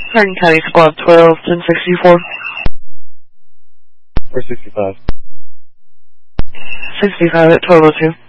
Hardin County Squad 12, 1064. 465. 65 at 1202.